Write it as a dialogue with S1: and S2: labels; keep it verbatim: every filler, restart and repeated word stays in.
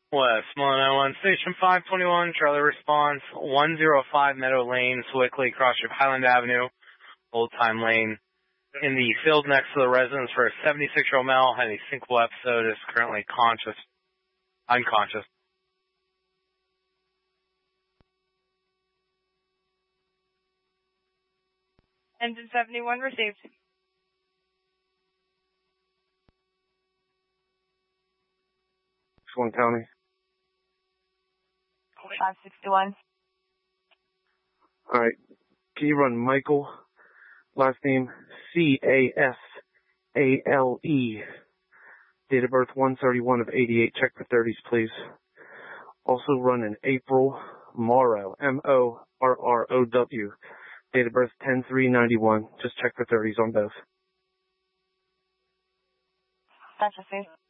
S1: West nine one, Station five twenty-one, Charlie response, one oh five Meadow Lane, Sewickley, across your Highland Avenue, Old Time Lane. In the field next to the residence for a seventy-six-year-old male, had a syncopal episode, is currently conscious, unconscious.
S2: Engine seventy-one received.
S3: One County.
S2: five sixty-one.
S3: All right. Can you run Michael? Last name C A S A L E. Date of birth one thirty-one of eighty-eight. Check for thirties, please. Also run an April Morrow. M O R R O W. Date of birth ten three ninety-one. Just check for thirties on both.
S2: That's received.